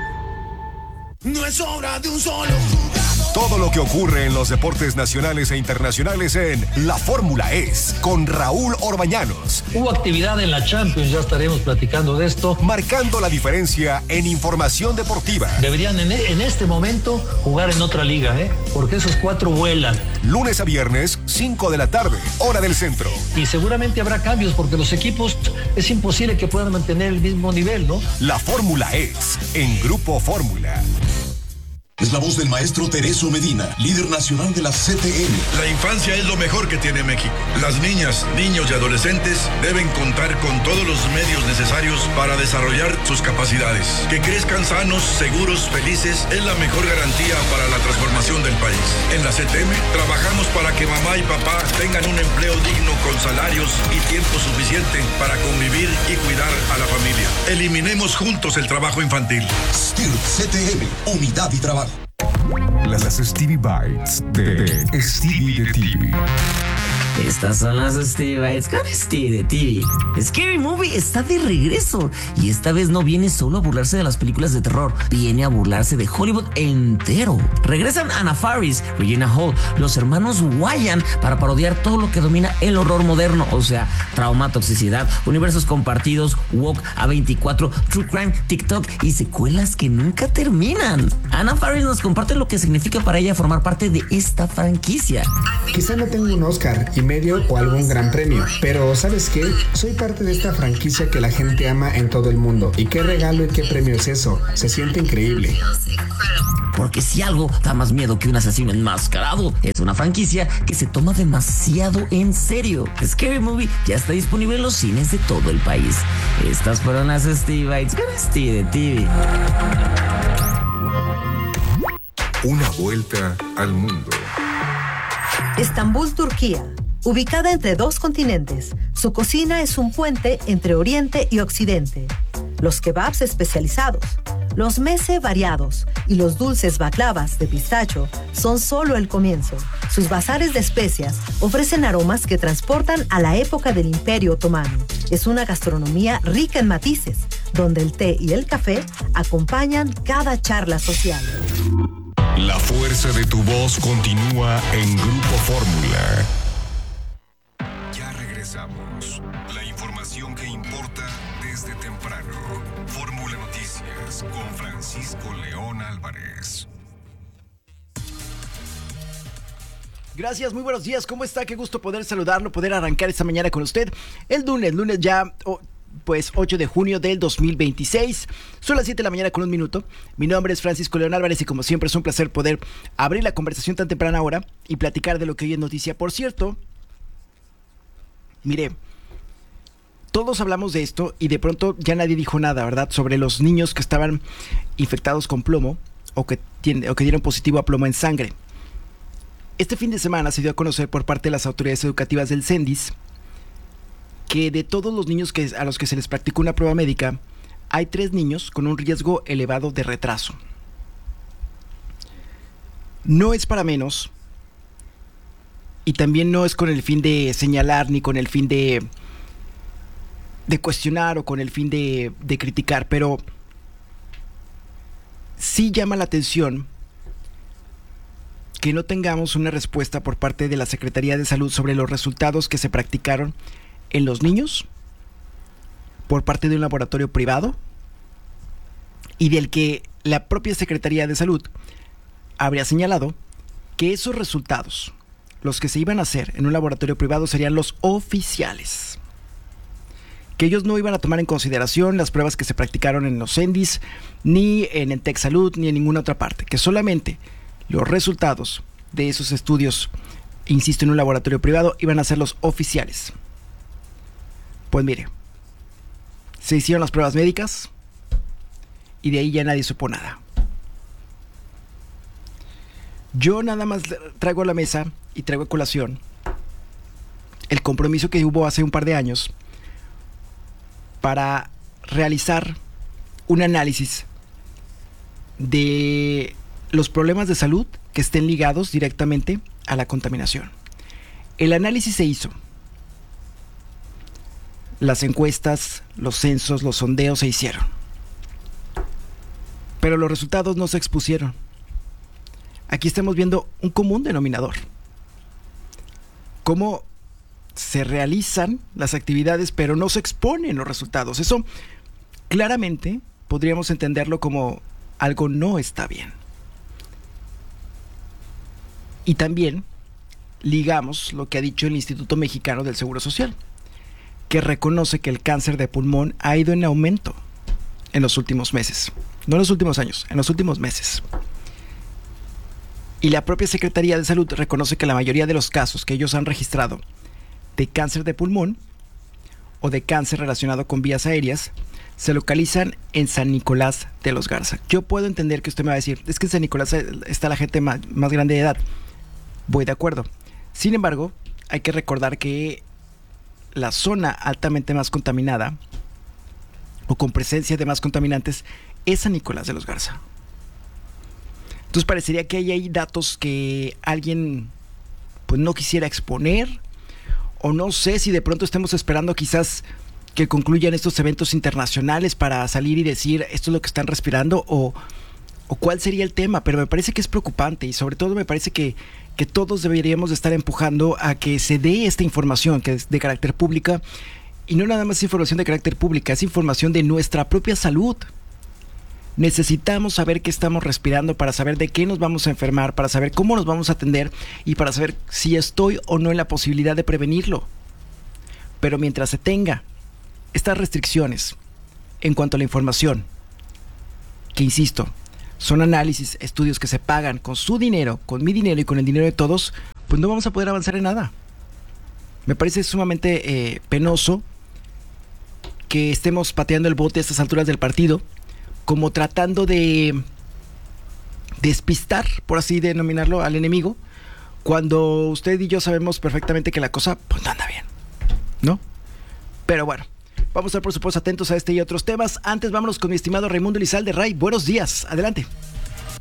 No es obra de un solo jugador. Todo lo que ocurre en los deportes nacionales e internacionales en La Fórmula Es, con Raúl Orbañanos. Hubo actividad en la Champions, ya estaremos platicando de esto. Marcando la diferencia en información deportiva. Deberían en, en este momento jugar en otra liga, ¿eh? Porque esos cuatro vuelan. Lunes a viernes, cinco de la tarde, hora del centro. Y seguramente habrá cambios porque los equipos es imposible que puedan mantener el mismo nivel, ¿no? La Fórmula Es, en Grupo Fórmula. Es la voz del maestro Tereso Medina, líder nacional de la C T M. La infancia es lo mejor que tiene México. Las niñas, niños y adolescentes deben contar con todos los medios necesarios para desarrollar sus capacidades. Que crezcan sanos, seguros, felices es la mejor garantía para la transformación del país. En la C T M trabajamos para que mamá y papá tengan un empleo digno con salarios y tiempo suficiente para convivir y cuidar a la familia. Eliminemos juntos el trabajo infantil. S T I R C T M, unidad y trabajo. Las Stevie Bites de, de Stevie de T V. Estas son las Stevie Bites con Stevie de T V. Scary Movie está de regreso y esta vez no viene solo a burlarse de las películas de terror, viene a burlarse de Hollywood entero. Regresan Anna Faris, Regina Hall, los hermanos Wyan para parodiar todo lo que domina el horror moderno, o sea, trauma, toxicidad, universos compartidos, woke, A veinticuatro, true crime, TikTok y secuelas que nunca terminan. Anna Faris nos comparte lo que significa para ella formar parte de esta franquicia. Quizá no tengo un Oscar y medio o algún gran premio, pero ¿sabes qué? Soy parte de esta franquicia que la gente ama en todo el mundo. ¿Y qué regalo y qué premio es eso? Se siente increíble. Porque si algo da más miedo que un asesino enmascarado, es una franquicia que se toma demasiado en serio. Scary Movie ya está disponible en los cines de todo el país. Estas fueron las Stevie Bites con Stevie de T V. Una vuelta al mundo. Estambul, Turquía. Ubicada entre dos continentes, su cocina es un puente entre Oriente y Occidente. Los kebabs especializados, los meze variados y los dulces baklavas de pistacho son solo el comienzo. Sus bazares de especias ofrecen aromas que transportan a la época del Imperio Otomano. Es una gastronomía rica en matices, donde el té y el café acompañan cada charla social. La fuerza de tu voz continúa en Grupo Fórmula. Ya regresamos. La información que importa desde temprano. Fórmula Noticias con Francisco León Álvarez. Gracias, muy buenos días. ¿Cómo está? Qué gusto poder saludarlo, poder arrancar esta mañana con usted. El lunes, lunes ya... Oh, pues ocho de junio del dos mil veintiséis. Son las siete de la mañana con un minuto. Mi nombre es Francisco León Álvarez y como siempre es un placer poder abrir la conversación tan temprana hora y platicar de lo que hoy es noticia. Por cierto, mire, todos hablamos de esto y de pronto ya nadie dijo nada, ¿verdad? Sobre los niños que estaban infectados con plomo o que, tiene, o que dieron positivo a plomo en sangre. Este fin de semana se dio a conocer por parte de las autoridades educativas del CENDIS que de todos los niños que, a los que se les practicó una prueba médica, hay tres niños con un riesgo elevado de retraso. No es para menos, y también no es con el fin de señalar, ni con el fin de, de cuestionar o con el fin de, de criticar, pero sí llama la atención que no tengamos una respuesta por parte de la Secretaría de Salud sobre los resultados que se practicaron en los niños por parte de un laboratorio privado y del que la propia Secretaría de Salud habría señalado que esos resultados, los que se iban a hacer en un laboratorio privado, serían los oficiales, que ellos no iban a tomar en consideración las pruebas que se practicaron en los CENDIS, ni en el TecSalud, ni en ninguna otra parte, que solamente los resultados de esos estudios, insisto, en un laboratorio privado, iban a ser los oficiales. Pues mire, se hicieron las pruebas médicas y de ahí ya nadie supo nada. Yo nada más traigo a la mesa y traigo a colación el compromiso que hubo hace un par de años para realizar un análisis de los problemas de salud que estén ligados directamente a la contaminación. El análisis se hizo. Las encuestas, los censos, los sondeos se hicieron. Pero los resultados no se expusieron. Aquí estamos viendo un común denominador. Cómo se realizan las actividades, pero no se exponen los resultados. Eso claramente podríamos entenderlo como algo no está bien. Y también ligamos lo que ha dicho el Instituto Mexicano del Seguro Social, que reconoce que el cáncer de pulmón ha ido en aumento en los últimos meses. No en los últimos años, en los últimos meses. Y la propia Secretaría de Salud reconoce que la mayoría de los casos que ellos han registrado de cáncer de pulmón o de cáncer relacionado con vías aéreas se localizan en San Nicolás de los Garza. Yo puedo entender que usted me va a decir, es que en San Nicolás está la gente más, más grande de edad. Voy de acuerdo. Sin embargo, hay que recordar que la zona altamente más contaminada o con presencia de más contaminantes es San Nicolás de los Garza. Entonces parecería que hay ahí datos que alguien pues no quisiera exponer, o no sé si de pronto estemos esperando quizás que concluyan estos eventos internacionales para salir y decir esto es lo que están respirando, o, o cuál sería el tema, pero me parece que es preocupante y sobre todo me parece que que todos deberíamos de estar empujando a que se dé esta información que es de carácter pública, y no nada más es información de carácter pública, es información de nuestra propia salud. Necesitamos saber qué estamos respirando para saber de qué nos vamos a enfermar, para saber cómo nos vamos a atender y para saber si estoy o no en la posibilidad de prevenirlo. Pero mientras se tenga estas restricciones en cuanto a la información, que insisto, son análisis, estudios que se pagan con su dinero, con mi dinero y con el dinero de todos, pues no vamos a poder avanzar en nada. Me parece sumamente eh, penoso que estemos pateando el bote a estas alturas del partido, como tratando de despistar, por así denominarlo, al enemigo, cuando usted y yo sabemos perfectamente que la cosa pues no anda bien, ¿no? Pero bueno, vamos a estar por supuesto atentos a este y otros temas. Antes vámonos con mi estimado Raimundo Elizalde. Ray, buenos días, adelante.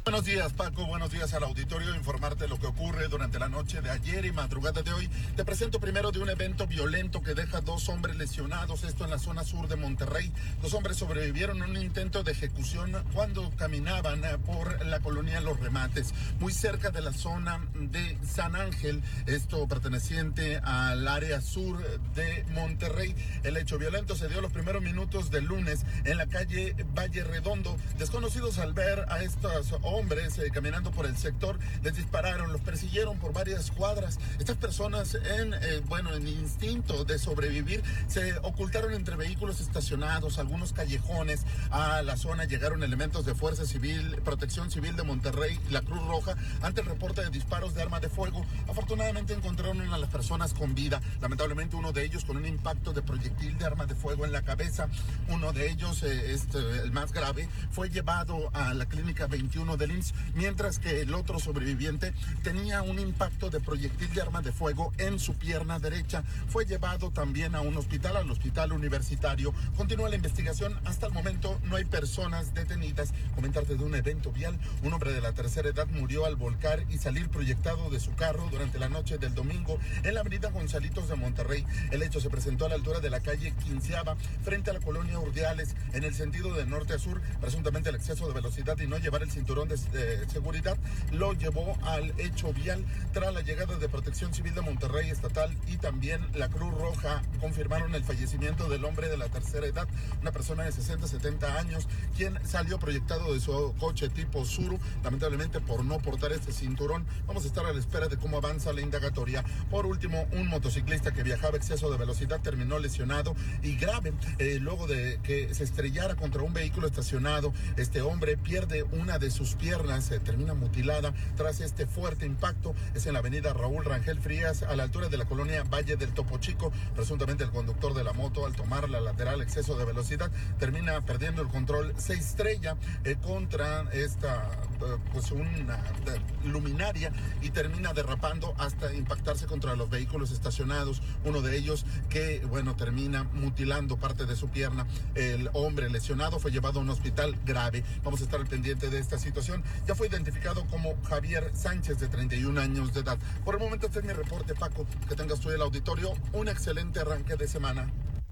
Buenos días, Paco. Buenos días al auditorio. Informarte lo que ocurre durante la noche de ayer y madrugada de hoy. Te presento primero de un evento violento que deja dos hombres lesionados, esto en la zona sur de Monterrey. Los hombres sobrevivieron a un intento de ejecución cuando caminaban por la colonia Los Remates, muy cerca de la zona de San Ángel, esto perteneciente al área sur de Monterrey. El hecho violento se dio los primeros minutos del lunes en la calle Valle Redondo. Desconocidos, al ver a estos hombres eh, caminando por el sector, les dispararon, los persiguieron por varias cuadras. Estas personas en, eh, bueno, en instinto de sobrevivir, se ocultaron entre vehículos estacionados, algunos callejones. A la zona llegaron elementos de Fuerza Civil, Protección Civil de Monterrey, la Cruz Roja, ante el reporte de disparos de arma de fuego. Afortunadamente encontraron a las personas con vida, lamentablemente uno de ellos con un impacto de proyectil de arma de fuego en la cabeza. Uno de ellos, eh, este, el más grave, fue llevado a la clínica veintiuno del I M S S, mientras que el otro sobreviviente tenía un impacto de proyectil de arma de fuego en su pierna derecha. Fue llevado también a un hospital, al hospital universitario. Continúa la investigación. Hasta el momento no hay personas detenidas. Comentarte de un evento vial. Un hombre de la tercera edad murió al volcar y salir proyectado de su carro durante la noche del domingo en la avenida Gonzalitos de Monterrey. El hecho se presentó a la altura de la calle Quinceava, frente a la colonia Urdiales, en el sentido de norte a sur. Presuntamente el exceso de velocidad y no llevar el cinturón de eh, seguridad lo llevó al hecho vial. Tras la llegada de Protección Civil de Monterrey Estatal y también la Cruz Roja, confirmaron el fallecimiento del hombre de la tercera edad, una persona de sesenta, setenta años, quien salió proyectado de su coche tipo Suru, lamentablemente por no portar este cinturón. Vamos a estar a la espera de cómo avanza la indagatoria. Por último, un motociclista que viajaba a exceso de velocidad terminó lesionado y grave eh, luego de que se estrellara contra un vehículo estacionado. Este hombre pierde una de sus piernas, se termina mutilada tras este fuerte impacto. Es en la avenida Raúl Rangel Frías, a la altura de la colonia Valle del Topo Chico. Presuntamente el conductor de la moto, al tomar la lateral exceso de velocidad, termina perdiendo el control, se estrella eh, contra esta eh, pues una eh, luminaria y termina derrapando hasta impactarse contra los vehículos estacionados. Uno de ellos que, bueno, termina mutilando parte de su pierna. El hombre lesionado fue llevado a un hospital grave. Vamos a estar al pendiente de esta situación. Ya fue identificado como Javier Sánchez, de treinta y un años de edad. Por el momento este es mi reporte, Paco. Que tengas tú el auditorio un excelente arranque de semana.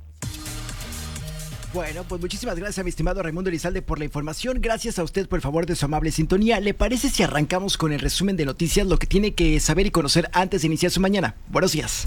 Bueno, pues muchísimas gracias, mi estimado Raimundo Elizalde, por la información. Gracias a usted por el favor de su amable sintonía. ¿Le parece si arrancamos con el resumen de noticias, lo que tiene que saber y conocer antes de iniciar su mañana? Buenos días.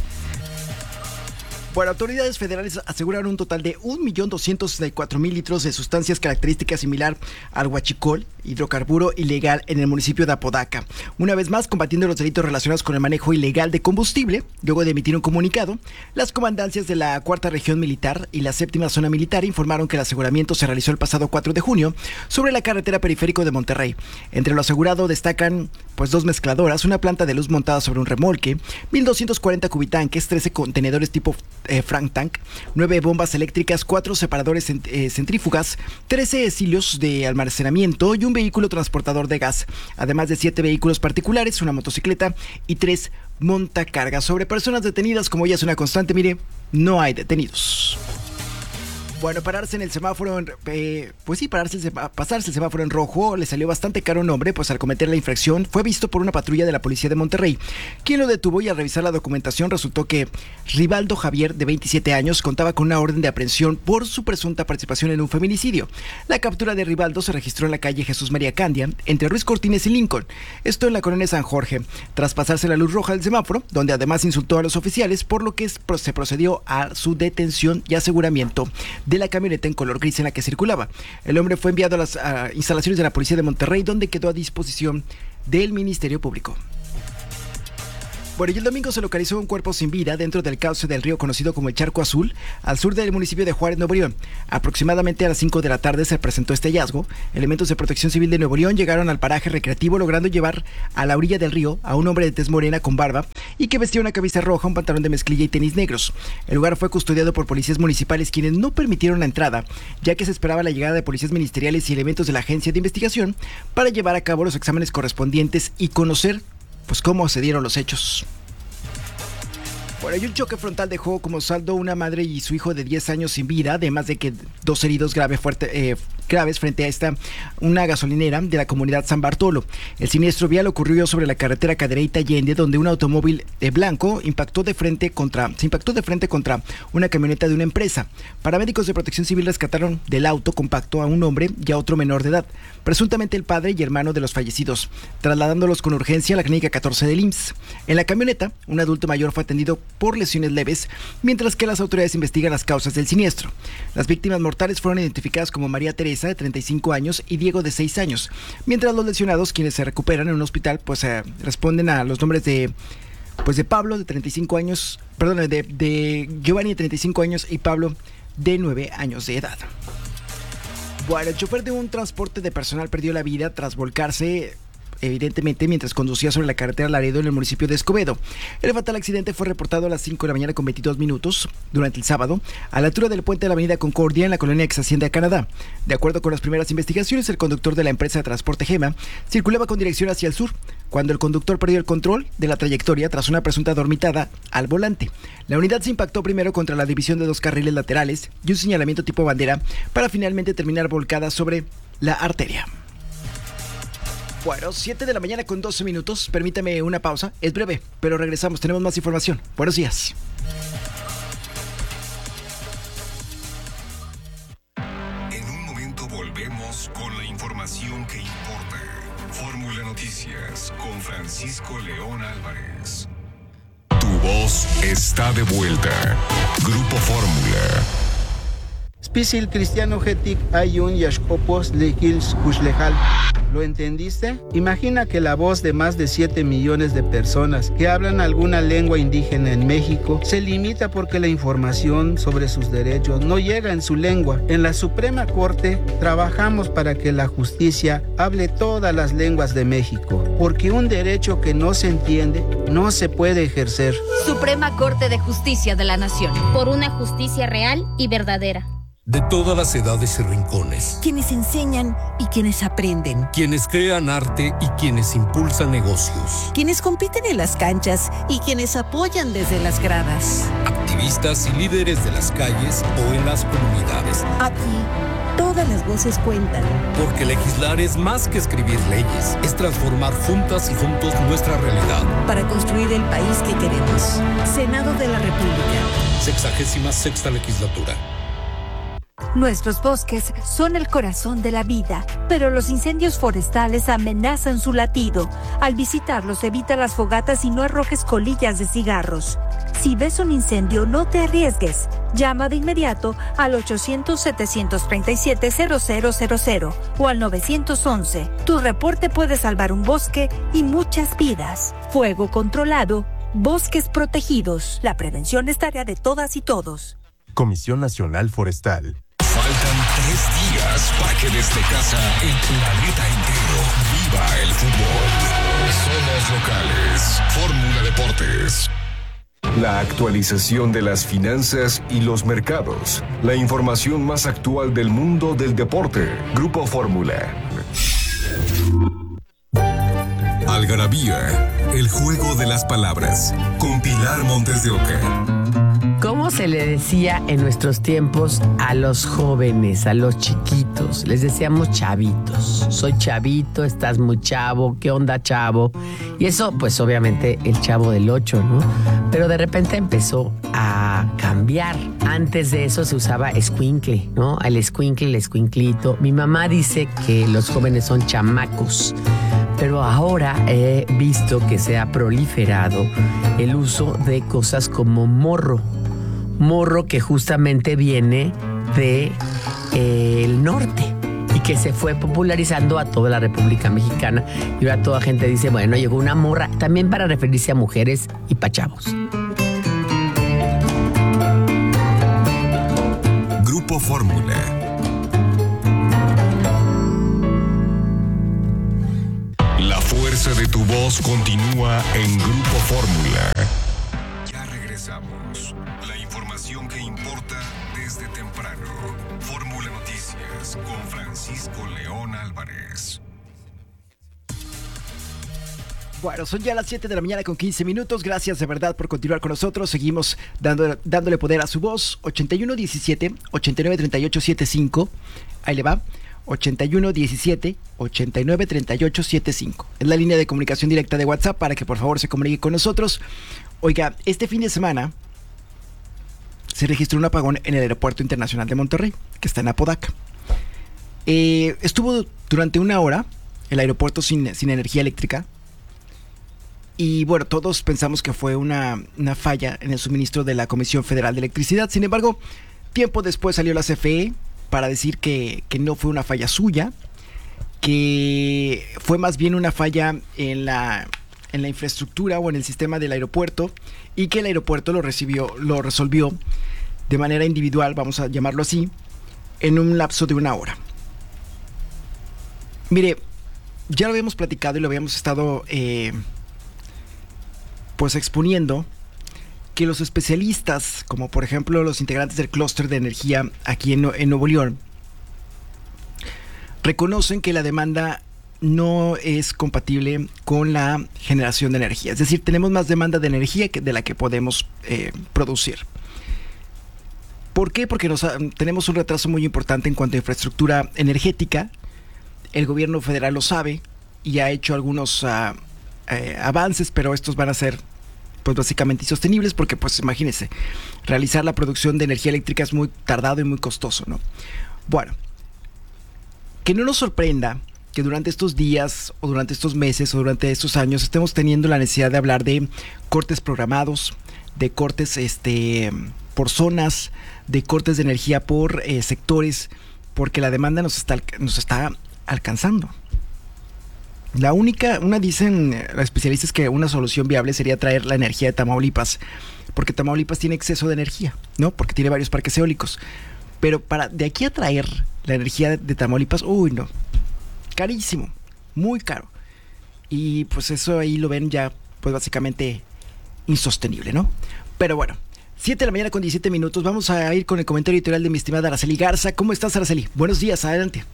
Bueno, autoridades federales aseguraron un total de un millón doscientos sesenta y cuatro mil litros de sustancias características similar al huachicol, hidrocarburo ilegal, en el municipio de Apodaca. Una vez más, combatiendo los delitos relacionados con el manejo ilegal de combustible, luego de emitir un comunicado, las comandancias de la Cuarta Región Militar y la Séptima Zona Militar informaron que el aseguramiento se realizó el pasado cuatro de junio sobre la carretera periférico de Monterrey. Entre lo asegurado destacan pues dos mezcladoras, una planta de luz montada sobre un remolque, mil doscientos cuarenta cubitanques, trece contenedores tipo Eh, Frank Tank, nueve bombas eléctricas, cuatro separadores cent eh, centrífugas, trece silios de almacenamiento y un vehículo transportador de gas, además de siete vehículos particulares, una motocicleta y tres montacargas. Sobre personas detenidas, como ya es una constante, mire, no hay detenidos. Bueno, pararse en el semáforo, en, eh, pues sí, pararse el pasarse el semáforo en rojo le salió bastante caro a un hombre, pues al cometer la infracción fue visto por una patrulla de la policía de Monterrey, quien lo detuvo, y al revisar la documentación resultó que Rivaldo Javier, de veintisiete años, contaba con una orden de aprehensión por su presunta participación en un feminicidio. La captura de Rivaldo se registró en la calle Jesús María Candia, entre Ruiz Cortines y Lincoln, esto en la colonia San Jorge, tras pasarse la luz roja del semáforo, donde además insultó a los oficiales, por lo que se procedió a su detención y aseguramiento de la camioneta en color gris en la que circulaba. El hombre fue enviado a las a instalaciones de la policía de Monterrey, donde quedó a disposición del Ministerio Público. Bueno, y el domingo se localizó un cuerpo sin vida dentro del cauce del río conocido como el Charco Azul, al sur del municipio de Juárez, Nuevo León. Aproximadamente a las cinco de la tarde se presentó este hallazgo. Elementos de Protección Civil de Nuevo León llegaron al paraje recreativo, logrando llevar a la orilla del río a un hombre de tez morena con barba y que vestía una camisa roja, un pantalón de mezclilla y tenis negros. El lugar fue custodiado por policías municipales, quienes no permitieron la entrada, ya que se esperaba la llegada de policías ministeriales y elementos de la agencia de investigación para llevar a cabo los exámenes correspondientes y conocer pues cómo se dieron los hechos. Por ahí un choque frontal dejó como saldo una madre y su hijo de diez años sin vida, además de que dos heridos grave, fuerte, eh, graves frente a esta una gasolinera de la comunidad San Bartolo. El siniestro vial ocurrió sobre la carretera Cadereyta Allende, donde un automóvil de blanco impactó de frente contra, se impactó de frente contra una camioneta de una empresa. Paramédicos de Protección Civil rescataron del auto compacto a un hombre y a otro menor de edad, presuntamente el padre y hermano de los fallecidos, trasladándolos con urgencia a la clínica catorce del I M S S. En la camioneta, un adulto mayor fue atendido por lesiones leves, mientras que las autoridades investigan las causas del siniestro. Las víctimas mortales fueron identificadas como María Teresa, de treinta y cinco años, y Diego, de seis años, mientras los lesionados, quienes se recuperan en un hospital, pues eh, responden a los nombres de pues de Pablo, de treinta y cinco años, perdón, de, de Giovanni, de treinta y cinco años, y Pablo, de nueve años de edad. Bueno, el chofer de un transporte de personal perdió la vida tras volcarse, evidentemente, mientras conducía sobre la carretera Laredo en el municipio de Escobedo. El fatal accidente fue reportado a las cinco de la mañana con veintidós minutos durante el sábado, a la altura del puente de la avenida Concordia en la colonia Ex Hacienda, Canadá. De acuerdo con las primeras investigaciones, el conductor de la empresa de transporte Gema circulaba con dirección hacia el sur, cuando el conductor perdió el control de la trayectoria tras una presunta dormitada al volante. La unidad se impactó primero contra la división de dos carriles laterales y un señalamiento tipo bandera, para finalmente terminar volcada sobre la arteria. Bueno, siete de la mañana con doce minutos. Permítame una pausa. Es breve, pero regresamos. Tenemos más información. Buenos días. En un momento volvemos con la información que importa. Fórmula Noticias con Francisco León Álvarez. Tu voz está de vuelta. Grupo Fórmula. Spisil Cristiano Getic Ayun Yashkopos Lekils Kushlejal. ¿Lo entendiste? Imagina que la voz de más de siete millones de personas que hablan alguna lengua indígena en México se limita porque la información sobre sus derechos no llega en su lengua. En la Suprema Corte trabajamos para que la justicia hable todas las lenguas de México, porque un derecho que no se entiende no se puede ejercer. Suprema Corte de Justicia de la Nación. Por una justicia real y verdadera. De todas las edades y rincones. Quienes enseñan y quienes aprenden. Quienes crean arte y quienes impulsan negocios. Quienes compiten en las canchas y quienes apoyan desde las gradas. Activistas y líderes de las calles o en las comunidades. Aquí, todas las voces cuentan. Porque legislar es más que escribir leyes. Es transformar juntas y juntos nuestra realidad. Para construir el país que queremos. Senado de la República. Sexagésima sexta legislatura. Nuestros bosques son el corazón de la vida, pero los incendios forestales amenazan su latido. Al visitarlos, evita las fogatas y no arrojes colillas de cigarros. Si ves un incendio, no te arriesgues. Llama de inmediato al ochocientos, setecientos treinta y siete, cero cero cero cero o al nueve once. Tu reporte puede salvar un bosque y muchas vidas. Fuego controlado, bosques protegidos. La prevención es tarea de todas y todos. Comisión Nacional Forestal. Faltan tres días para que desde casa el planeta entero viva el fútbol. Somos locales. Fórmula Deportes. La actualización de las finanzas y los mercados. La información más actual del mundo del deporte. Grupo Fórmula. Algarabía. El juego de las palabras. Con Pilar Montes de Oca. ¿Cómo se le decía en nuestros tiempos a los jóvenes, a los chiquitos? Les decíamos chavitos. Soy chavito, estás muy chavo, ¿qué onda, chavo? Y eso, pues obviamente el Chavo del Ocho, ¿no? Pero de repente empezó a cambiar. Antes de eso se usaba escuincle, ¿no? El escuincle, el escuinclito. Mi mamá dice que los jóvenes son chamacos. Pero ahora he visto que se ha proliferado el uso de cosas como morro. Morro que justamente viene de eh, el norte y que se fue popularizando a toda la República Mexicana. Y ahora toda gente dice, bueno, llegó una morra, también para referirse a mujeres y pa' chavos. Grupo Fórmula. La fuerza de tu voz continúa en Grupo Fórmula. Ya regresamos. La información que importa desde temprano. Fórmula Noticias con Francisco León Álvarez. Bueno, son ya las siete de la mañana con quince minutos. Gracias de verdad por continuar con nosotros. Seguimos dando, dándole poder a su voz. ochenta y uno diecisiete, ochenta y nueve treinta y ocho setenta y cinco. Ahí le va. ochenta y uno diecisiete, ochenta y nueve treinta y ocho setenta y cinco. Es la línea de comunicación directa de WhatsApp para que por favor se comunique con nosotros. Oiga, este fin de semana se registró un apagón en el Aeropuerto Internacional de Monterrey, que está en Apodaca. Eh, estuvo durante una hora el aeropuerto sin, sin energía eléctrica. Y bueno, todos pensamos que fue una, una falla en el suministro de la Comisión Federal de Electricidad. Sin embargo, tiempo después salió la C F E para decir que, que no fue una falla suya, que fue más bien una falla en la, en la infraestructura o en el sistema del aeropuerto, y que el aeropuerto lo recibió, lo resolvió de manera individual, vamos a llamarlo así, en un lapso de una hora. Mire, ya lo habíamos platicado y lo habíamos estado eh, pues exponiendo, que los especialistas, como por ejemplo los integrantes del clúster de energía aquí en, en Nuevo León, reconocen que la demanda no es compatible con la generación de energía. Es decir, tenemos más demanda de energía que de la que podemos eh, producir. ¿Por qué? Porque nos, tenemos un retraso muy importante en cuanto a infraestructura energética. El gobierno federal lo sabe y ha hecho algunos uh, eh, avances, pero estos van a ser pues básicamente insostenibles porque, pues imagínense, realizar la producción de energía eléctrica es muy tardado y muy costoso, ¿no? Bueno, que no nos sorprenda que durante estos días o durante estos meses o durante estos años estemos teniendo la necesidad de hablar de cortes programados, de cortes este, por zonas, de cortes de energía por eh, sectores, porque la demanda nos está, nos está alcanzando. La única, una dicen los especialistas que una solución viable sería traer la energía de Tamaulipas, porque Tamaulipas tiene exceso de energía, ¿no? Porque tiene varios parques eólicos. Pero para de aquí a traer la energía de Tamaulipas, uy, no, carísimo, muy caro. Y pues eso ahí lo ven ya, pues básicamente insostenible, ¿no? Pero bueno, siete de la mañana con diecisiete minutos, vamos a ir con el comentario editorial de mi estimada Araceli Garza. ¿Cómo estás, Araceli? Buenos días, adelante.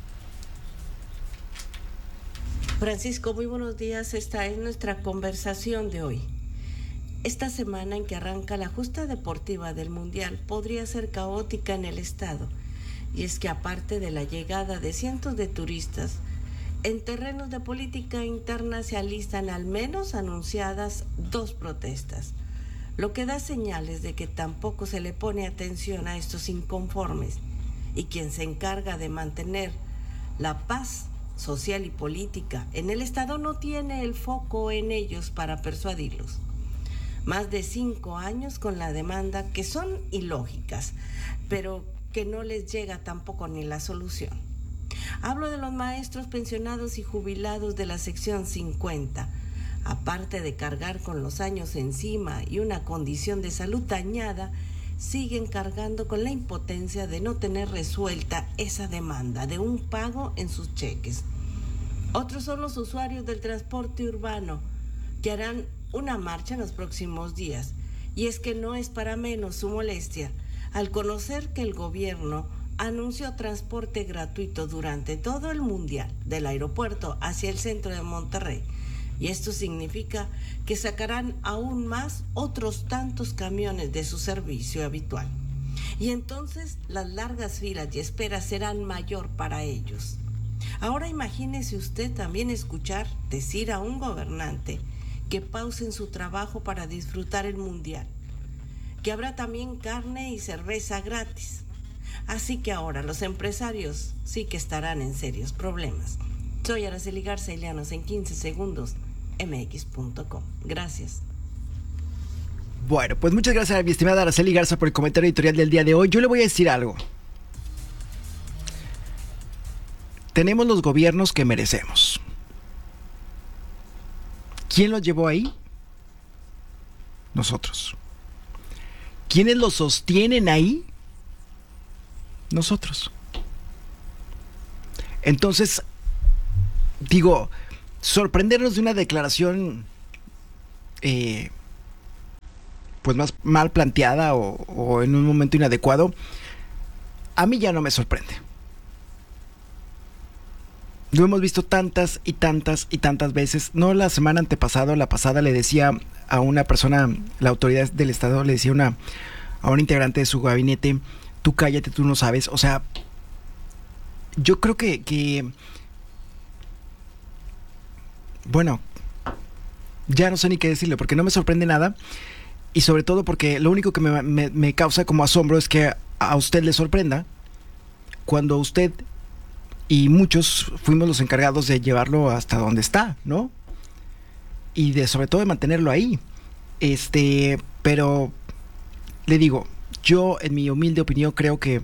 Francisco, muy buenos días. Esta es nuestra conversación de hoy. Esta semana en que arranca la justa deportiva del Mundial podría ser caótica en el estado. Y es que aparte de la llegada de cientos de turistas, en terrenos de política interna se alistan al menos anunciadas dos protestas, lo que da señales de que tampoco se le pone atención a estos inconformes, y quien se encarga de mantener la paz social y política en el estado no tiene el foco en ellos para persuadirlos. Más de cinco años con la demanda que son ilógicas, pero que no les llega tampoco ni la solución. Hablo de los maestros pensionados y jubilados de la sección cincuenta. Aparte de cargar con los años encima y una condición de salud dañada, siguen cargando con la impotencia de no tener resuelta esa demanda de un pago en sus cheques. Otros son los usuarios del transporte urbano, que harán una marcha en los próximos días. Y es que no es para menos su molestia al conocer que el gobierno anunció transporte gratuito durante todo el Mundial del aeropuerto hacia el centro de Monterrey. Y esto significa que sacarán aún más otros tantos camiones de su servicio habitual. Y entonces las largas filas y esperas serán mayor para ellos. Ahora imagínese usted también escuchar decir a un gobernante que pausen su trabajo para disfrutar el Mundial, que habrá también carne y cerveza gratis. Así que ahora los empresarios sí que estarán en serios problemas. Soy Araceli Garza y léanos en quince segundos. eme equis punto com. Gracias. Bueno, pues muchas gracias a mi estimada Araceli Garza por el comentario editorial del día de hoy. Yo le voy a decir algo. Tenemos los gobiernos que merecemos. ¿Quién los llevó ahí? Nosotros. ¿Quiénes los sostienen ahí? Nosotros. Entonces, digo, sorprendernos de una declaración eh, pues más mal planteada o, o en un momento inadecuado, a mí ya no me sorprende. lo hemos visto tantas y tantas y tantas veces. No la semana antepasada, la pasada le decía a una persona, la autoridad del estado le decía una, a un integrante de su gabinete, tú cállate, tú no sabes. O sea, yo creo que, que bueno, ya no sé ni qué decirle, porque no me sorprende nada, y sobre todo porque lo único que me, me, me causa como asombro es que a usted le sorprenda cuando usted y muchos fuimos los encargados de llevarlo hasta donde está, ¿no? Y de sobre todo de mantenerlo ahí. Este, pero le digo, yo en mi humilde opinión creo que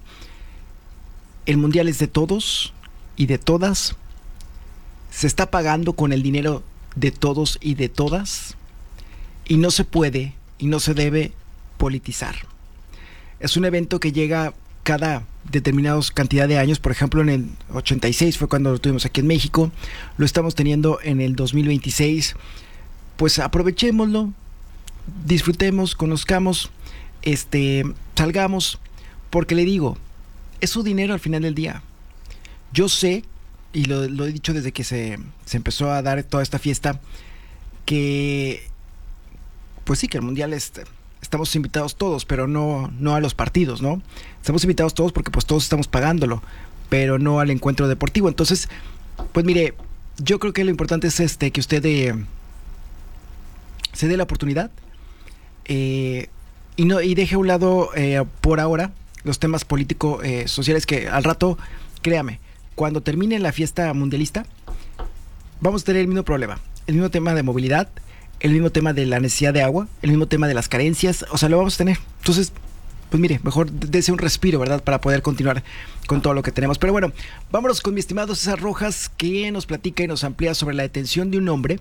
el mundial es de todos y de todas. Se está pagando con el dinero de todos y de todas. Y no se puede y no se debe politizar. Es un evento que llega cada determinados cantidad de años. Por ejemplo, en el ochenta y seis fue cuando lo tuvimos aquí en México, lo estamos teniendo en el dos mil veintiséis. Pues aprovechémoslo, disfrutemos, conozcamos, este, salgamos, porque le digo, es su dinero al final del día. Yo sé, y lo, lo he dicho desde que se, se empezó a dar toda esta fiesta, que pues sí, que el mundial es, estamos invitados todos, pero no, no a los partidos, ¿no? Estamos invitados todos porque pues todos estamos pagándolo, pero no al encuentro deportivo. Entonces, pues mire, yo creo que lo importante es este que usted eh, se dé la oportunidad eh, y no y deje a un lado eh, por ahora los temas político eh, sociales, que al rato, créame, cuando termine la fiesta mundialista vamos a tener el mismo problema, el mismo tema de movilidad, el mismo tema de la necesidad de agua, el mismo tema de las carencias, o sea, lo vamos a tener. Entonces, pues mire, mejor dése un respiro, ¿verdad?, para poder continuar con todo lo que tenemos. Pero bueno, vámonos con mi estimado César Rojas, que nos platica y nos amplía sobre la detención de un hombre.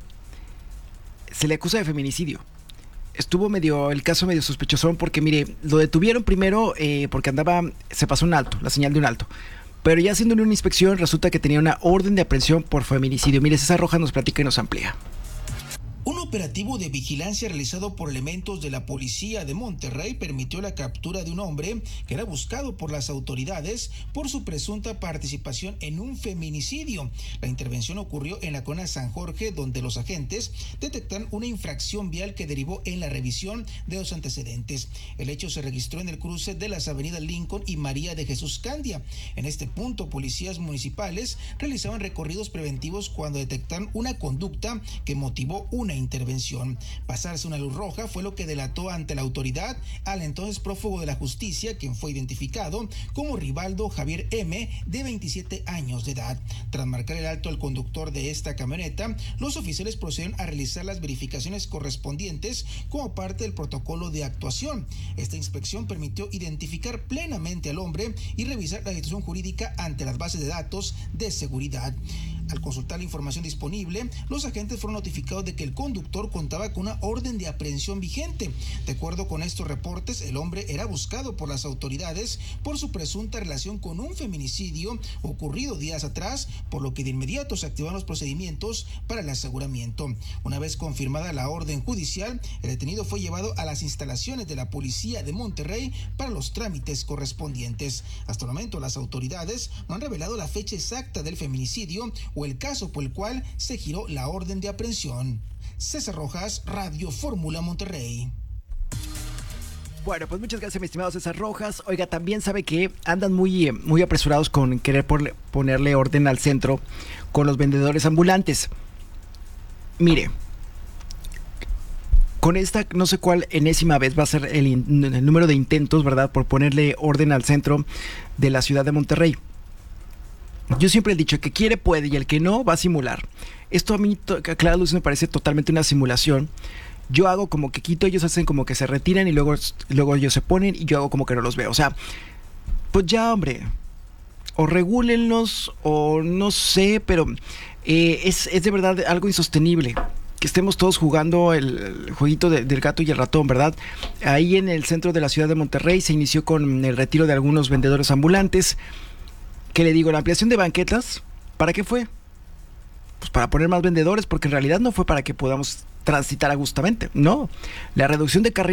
Se le acusa de feminicidio. Estuvo medio, el caso medio sospechoso, porque mire, lo detuvieron primero eh, porque andaba, se pasó un alto, la señal de un alto. Pero ya haciéndole una inspección, resulta que tenía una orden de aprehensión por feminicidio. Mire, César Rojas nos platica y nos amplía. Un operativo de vigilancia realizado por elementos de la policía de Monterrey permitió la captura de un hombre que era buscado por las autoridades por su presunta participación en un feminicidio. La intervención ocurrió en la colonia San Jorge, donde los agentes detectaron una infracción vial que derivó en la revisión de los antecedentes. El hecho se registró en el cruce de las avenidas Lincoln y María de Jesús Candia. En este punto, policías municipales realizaban recorridos preventivos cuando detectaron una conducta que motivó una intervención. Pasarse una luz roja fue lo que delató ante la autoridad al entonces prófugo de la justicia, quien fue identificado como Rivaldo Javier M., de veintisiete años de edad. Tras marcar el alto al conductor de esta camioneta, los oficiales procedieron a realizar las verificaciones correspondientes como parte del protocolo de actuación. Esta inspección permitió identificar plenamente al hombre y revisar la situación jurídica ante las bases de datos de seguridad. Al consultar la información disponible, los agentes fueron notificados de que el conductor contaba con una orden de aprehensión vigente. De acuerdo con estos reportes, el hombre era buscado por las autoridades por su presunta relación con un feminicidio ocurrido días atrás, por lo que de inmediato se activaron los procedimientos para el aseguramiento. Una vez confirmada la orden judicial, el detenido fue llevado a las instalaciones de la policía de Monterrey para los trámites correspondientes. Hasta el momento, las autoridades no han revelado la fecha exacta del feminicidio o el caso por el cual se giró la orden de aprehensión. César Rojas, Radio Fórmula Monterrey. Bueno, pues muchas gracias, mi estimado César Rojas. Oiga, también sabe que andan muy, muy apresurados con querer por, ponerle orden al centro con los vendedores ambulantes. Mire, con esta no sé cuál enésima vez va a ser el, el número de intentos, ¿verdad?, por ponerle orden al centro de la ciudad de Monterrey. Yo siempre he dicho que quiere puede y el que no va a simular. Esto a mí, a clara luz, me parece totalmente una simulación. Yo hago como que quito, ellos hacen como que se retiran y luego, luego ellos se ponen y yo hago como que no los veo. O sea, pues ya, hombre, o regúlenlos o no sé, pero eh, es, es de verdad algo insostenible que estemos todos jugando el, el jueguito de, del gato y el ratón, ¿verdad? Ahí en el centro de la ciudad de Monterrey se inició con el retiro de algunos vendedores ambulantes. ¿Qué le digo? La ampliación de banquetas, ¿para qué fue? Pues para poner más vendedores, porque en realidad no fue para que podamos transitar a gustamente, no. La reducción de carriles